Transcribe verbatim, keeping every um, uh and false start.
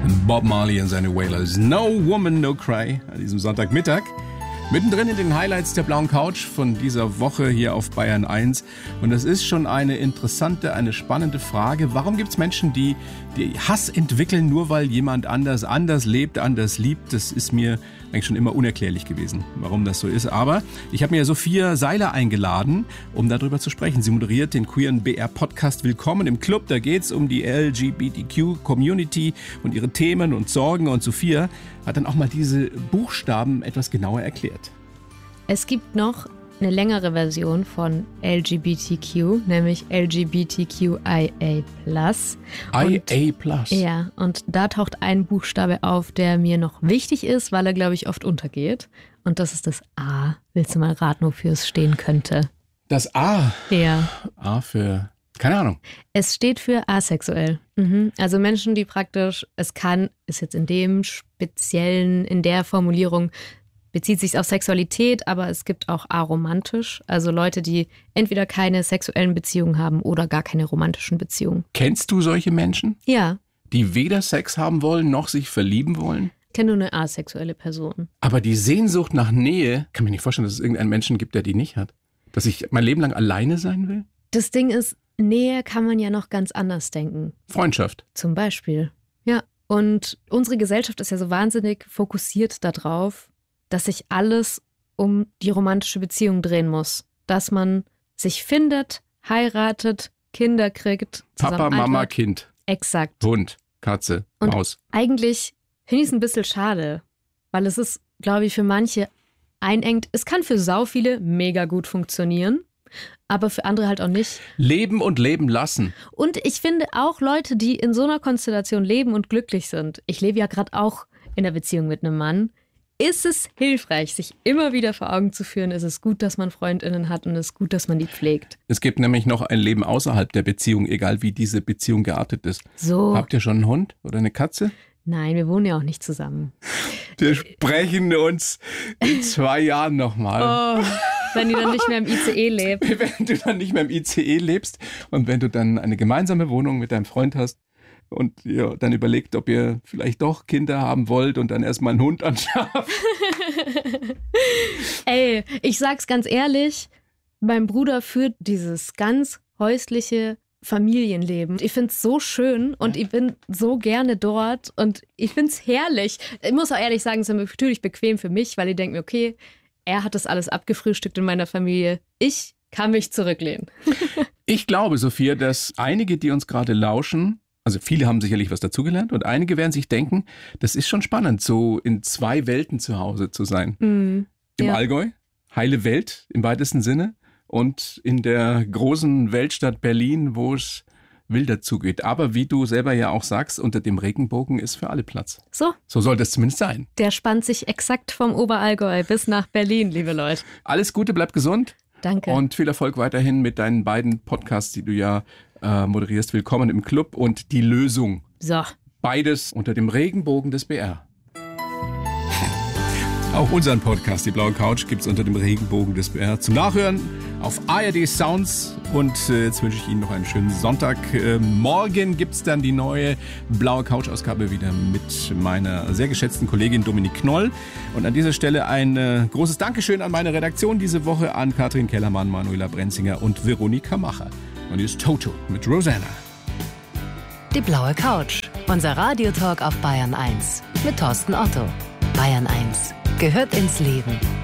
Bob Marley und seine Wailers. No Woman, No Cry an diesem Sonntagmittag. Mittendrin in den Highlights der blauen Couch von dieser Woche hier auf Bayern eins. Und das ist schon eine interessante, eine spannende Frage. Warum gibt es Menschen, die, die Hass entwickeln, nur weil jemand anders anders lebt, anders liebt? Das ist mir eigentlich schon immer unerklärlich gewesen, warum das so ist. Aber ich habe mir Sophia Seiler eingeladen, um darüber zu sprechen. Sie moderiert den queeren B R-Podcast Willkommen im Club. Da geht es um die L G B T Q-Community und ihre Themen und Sorgen. Und Sophia hat dann auch mal diese Buchstaben etwas genauer erklärt. Es gibt noch eine längere Version von L G B T Q, nämlich L G B T Q I A plus. I A plus? Ja, und da taucht ein Buchstabe auf, der mir noch wichtig ist, weil er, glaube ich, oft untergeht. Und das ist das A. Willst du mal raten, wofür es stehen könnte? Das A? Ja. A für... Keine Ahnung. Es steht für asexuell. Mhm. Also Menschen, die praktisch, es kann, ist jetzt in dem speziellen, in der Formulierung, bezieht sich auf Sexualität, aber es gibt auch aromantisch. Also Leute, die entweder keine sexuellen Beziehungen haben oder gar keine romantischen Beziehungen. Kennst du solche Menschen? Ja. Die weder Sex haben wollen, noch sich verlieben wollen? Ich kenne nur eine asexuelle Person. Aber die Sehnsucht nach Nähe, kann mir nicht vorstellen, dass es irgendeinen Menschen gibt, der die nicht hat. Dass ich mein Leben lang alleine sein will? Das Ding ist, Nähe kann man ja noch ganz anders denken. Freundschaft. Zum Beispiel. Ja. Und unsere Gesellschaft ist ja so wahnsinnig fokussiert darauf, dass sich alles um die romantische Beziehung drehen muss. Dass man sich findet, heiratet, Kinder kriegt. Papa, Mama, altert. Kind. Exakt. Hund, Katze, Und Maus. Eigentlich finde ich es ein bisschen schade, weil es ist, glaube ich, für manche einengt. Es kann für sau viele mega gut funktionieren, aber für andere halt auch nicht. Leben und leben lassen. Und ich finde auch Leute, die in so einer Konstellation leben und glücklich sind. Ich lebe ja gerade auch in einer Beziehung mit einem Mann. Ist es hilfreich, sich immer wieder vor Augen zu führen, ist es gut, dass man FreundInnen hat und es ist gut, dass man die pflegt. Es gibt nämlich noch ein Leben außerhalb der Beziehung, egal wie diese Beziehung geartet ist. So. Habt ihr schon einen Hund oder eine Katze? Nein, wir wohnen ja auch nicht zusammen. Wir sprechen uns in zwei Jahren nochmal. Oh, wenn die dann nicht mehr im I C E lebt. Wenn du dann nicht mehr im I C E lebst und wenn du dann eine gemeinsame Wohnung mit deinem Freund hast und ihr dann überlegt, ob ihr vielleicht doch Kinder haben wollt und dann erstmal einen Hund anschafft. Ey, ich sag's ganz ehrlich, mein Bruder führt dieses ganz häusliche Familienleben. Ich find's so schön und ich bin so gerne dort und ich find's herrlich. Ich muss auch ehrlich sagen, es ist natürlich bequem für mich, weil ich denke mir, okay, er hat das alles abgefrühstückt in meiner Familie. Ich kann mich zurücklehnen. Ich glaube, Sophia, dass einige, die uns gerade lauschen, also viele haben sicherlich was dazugelernt und einige werden sich denken, das ist schon spannend, so in zwei Welten zu Hause zu sein. Mm, Im ja. Allgäu, heile Welt im weitesten Sinne und in der großen Weltstadt Berlin, wo es wilder zugeht. Aber wie du selber ja auch sagst, unter dem Regenbogen ist für alle Platz. So. So soll das zumindest sein. Der spannt sich exakt vom Oberallgäu bis nach Berlin, liebe Leute. Alles Gute, bleib gesund. Danke. Und viel Erfolg weiterhin mit deinen beiden Podcasts, die du ja äh, moderierst. Willkommen im Club und Die Lösung. So. Beides unter dem Regenbogen des B R. Auch unseren Podcast, Die blaue Couch, gibt es unter dem Regenbogen des B R zum Nachhören auf A R D Sounds. Und äh, jetzt wünsche ich Ihnen noch einen schönen Sonntag. Äh, morgen gibt es dann die neue blaue Couch-Ausgabe wieder mit meiner sehr geschätzten Kollegin Dominik Knoll. Und an dieser Stelle ein äh, großes Dankeschön an meine Redaktion diese Woche, an Katrin Kellermann, Manuela Brenzinger und Veronika Macher. Und hier ist Toto mit Rosanna. Die blaue Couch, unser Radiotalk auf Bayern eins mit Thorsten Otto. Bayern eins gehört ins Leben.